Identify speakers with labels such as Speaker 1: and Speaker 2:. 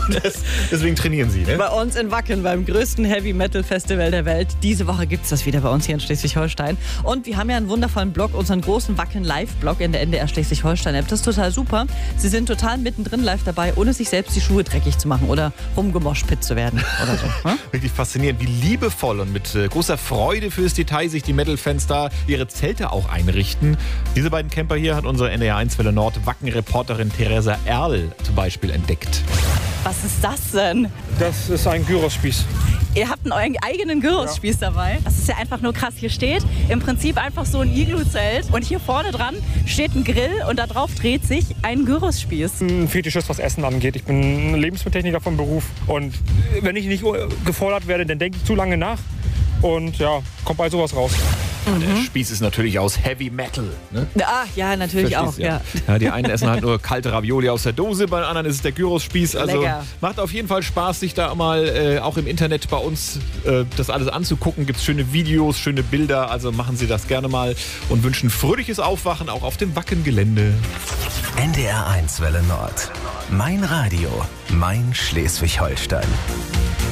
Speaker 1: Deswegen trainieren Sie, ne?
Speaker 2: Bei uns in Wacken, beim größten Heavy-Metal-Festival der Welt. Diese Woche gibt es das wieder bei uns hier in Schleswig-Holstein. Und wir haben ja einen wundervollen Blog, unseren großen Wacken-Live-Blog in der NDR Schleswig-Holstein-App. Das ist total super. Sie sind total mittendrin live dabei, ohne sich selbst die Schuhe dreckig zu machen oder rumgemoshpit zu werden oder so. Hm?
Speaker 1: Wirklich faszinierend, wie liebevoll und mit großer Freude fürs Detail sich die Metal-Fans da ihre Zelte auch einrichten. Diese beiden Camper hier hat unsere NDR1 Welle Nord Wacken-Reporterin Theresa Erl zum Beispiel entdeckt.
Speaker 2: Was ist das denn?
Speaker 3: Das ist ein Gyrospieß.
Speaker 2: Ihr habt einen eigenen Gyrospieß dabei.
Speaker 4: Das ist ja einfach nur krass. Hier steht im Prinzip einfach so ein Iglu-Zelt und hier vorne dran steht ein Grill und da drauf dreht sich ein Gyrospieß.
Speaker 3: Ein Fetischist, was Essen angeht. Ich bin Lebensmittelltechniker vom Beruf und wenn ich nicht gefordert werde, dann denke ich zu lange nach und ja, kommt bei sowas raus.
Speaker 1: Der Spieß ist natürlich aus Heavy Metal. Ne?
Speaker 2: Ah, ja, natürlich auch. Ja.
Speaker 1: Ja, die einen essen halt nur kalte Ravioli aus der Dose, bei den anderen ist es der Gyros-Spieß. Also
Speaker 2: lecker.
Speaker 1: Macht auf jeden Fall Spaß, sich da mal auch im Internet bei uns das alles anzugucken. Gibt es schöne Videos, schöne Bilder. Also machen Sie das gerne mal und wünschen fröhliches Aufwachen auch auf dem Wacken-Gelände.
Speaker 5: NDR1 Welle Nord. Mein Radio, mein Schleswig-Holstein.